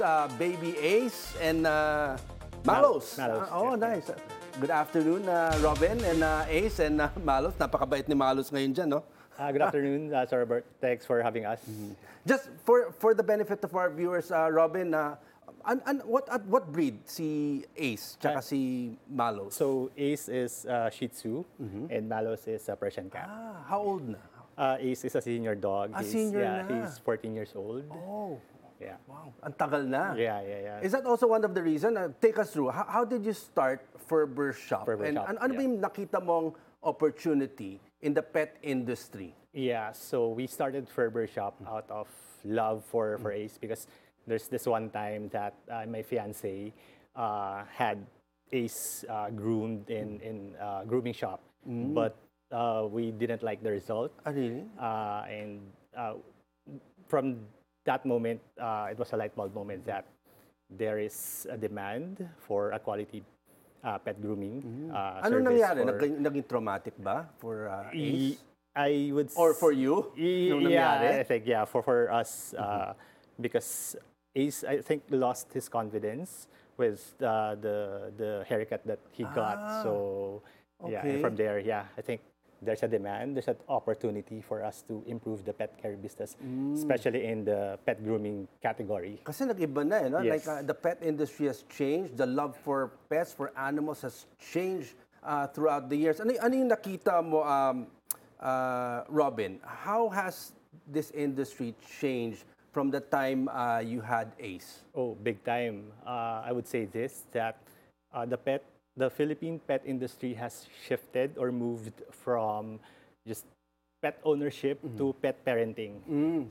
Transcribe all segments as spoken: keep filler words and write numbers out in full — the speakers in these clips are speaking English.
uh, Baby Ace and uh, Mal- Malos. Malos, Ah, oh, yeah. nice. Good afternoon, uh, Robin and uh, Ace and uh, Malos. Napakabait ni Malos ngayon dyan, no? Uh, good afternoon, uh, Sir Robert. Thanks for having us. Just for for the benefit of our viewers, uh, Robin, uh, an, an, what at what breed si Ace tsaka Uh, si Malos? So Ace is uh, Shih Tzu, and Malos is a Persian cat. ah, how old na? Uh, Ace is a senior dog. Ah, he's, senior yeah, na. he's fourteen years old. Oh, Yeah. wow. Ang tagal na. Yeah, yeah, yeah. Is that also one of the reasons? Uh, take us through. How, how did you start Ferber Shop? Ferber and Shop, an- ano ba yeah. yung nakita mong opportunity in the pet industry? Yeah, so we started Ferber Shop out of love for, for Ace because there's this one time that uh, my fiance uh, had Ace uh, groomed in, in uh, grooming shop, but uh, we didn't like the result. Ah, really? Uh, and uh, from that moment, uh, it was a light bulb moment that there is a demand for a quality uh, pet grooming uh, Ano service nangyari? for- Naging, naging traumatic ba for uh, Y- Ace? I would Or s- for you? Y- Nung yeah, nangyari? I think yeah, for for us uh, because Ace I think lost his confidence with uh, the the haircut that he Ah, got. So yeah, okay. and from there, yeah, I think there's a demand, there's an opportunity for us to improve the pet care business, Mm. especially in the pet grooming category. Kasi nag-iba na eh, no? Like Yes. uh, the pet industry has changed, the love for pets, for animals has changed uh, throughout the years. Ano, y- ano yung nakita mo, um, uh, Robin? How has this industry changed from the time uh, you had Ace? Oh, big time. Uh, I would say this that uh, the pet, the Philippine pet industry has shifted or moved from just pet ownership to pet parenting.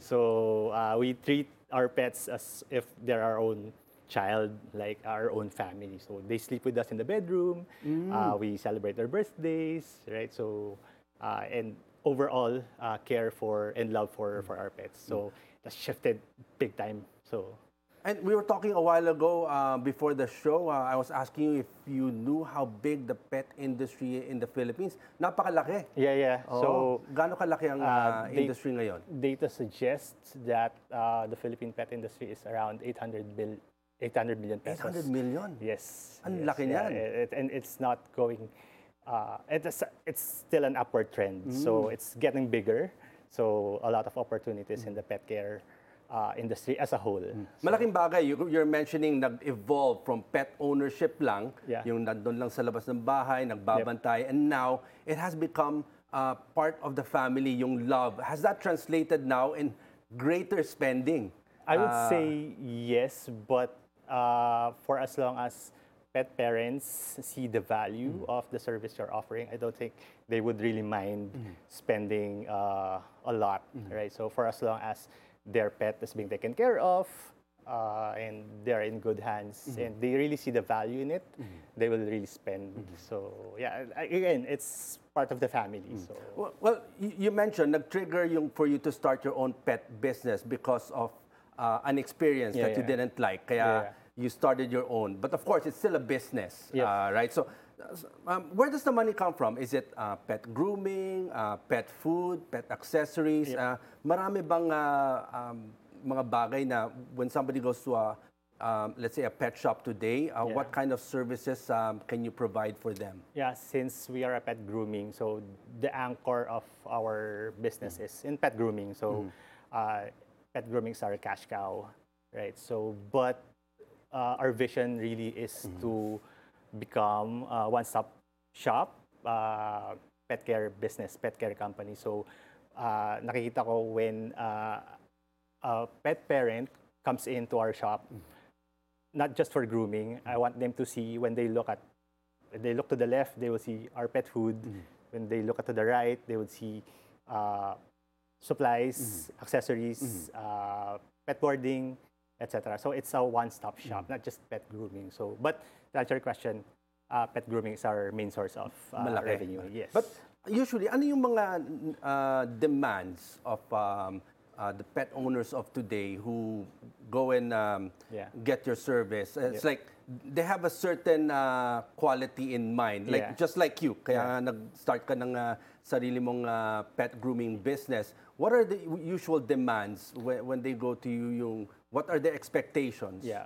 So uh, we treat our pets as if they're our own child, like our own family. So they sleep with us in the bedroom. Uh, we celebrate their birthdays, right? So uh, and overall uh, care for and love for for our pets. So that's shifted big time. So. And we were talking a while ago uh, before the show. Uh, I was asking you if you knew how big the pet industry in the Philippines. Napakalaki. Yeah, yeah. Oh, So gaano kalaki ang uh, uh, they- industry ngayon? data suggests that uh, the Philippine pet industry is around eight hundred bill, eight hundred million pesos. eight hundred million. Yes. Ang yes, laki yeah, niyan. it- and it's not going. Uh, it's it's still an upward trend. So it's getting bigger. So a lot of opportunities in the pet care uh, industry as a whole. So, Malaking bagay, you, you're mentioning nag-evolve from pet ownership lang, Yeah. yung nandun lang sa labas ng bahay, nagbabantay, and now it has become uh, part of the family, yung love. Has that translated now in greater spending? I would Uh, say yes, but uh, for as long as pet parents see the value of the service you're offering, I don't think they would really mind spending uh, a lot, right? So for as long as their pet is being taken care of uh, and they're in good hands and they really see the value in it, they will really spend. So yeah, I- again, it's part of the family. So Well, well you, you mentioned nag-trigger yung for you to start your own pet business because of uh, an experience Yeah, that you yeah. didn't like. Kaya Yeah, yeah. you started your own. But of course, it's still a business, Yep. uh, right? So um, where does the money come from? Is it uh, pet grooming, uh, pet food, pet accessories? Yep. Uh, marami bang uh, um, mga bagay na when somebody goes to a, um, let's say, a pet shop today, uh, Yeah. what kind of services um, can you provide for them? yeah, since we are a pet grooming, so the anchor of our business is in pet grooming. So, uh, pet grooming is our cash cow, right? So, but uh, our vision really is to become a one-stop shop, uh, pet care business, pet care company. So, uh, nakikita ko when uh, a pet parent comes into our shop, not just for grooming. I want them to see when they look at, when they look to the left, they will see our pet food. When they look to the right, they would see uh, supplies, accessories, uh, pet boarding, et cetera. So it's a one-stop shop, not just pet grooming. So, but to answer your question, uh, pet grooming is our main source of uh, Malaki. revenue. Yes. But usually, ano yung mga uh, demands of um, uh, the pet owners of today who go and um, Yeah. get your service? Uh, It's Yeah. like they have a certain uh, quality in mind, like Yeah. just like you. Kaya nga nag-start ka ng uh, sarili mong uh, pet grooming business. What are the usual demands when, when they go to you? Yung what are the expectations? Yeah.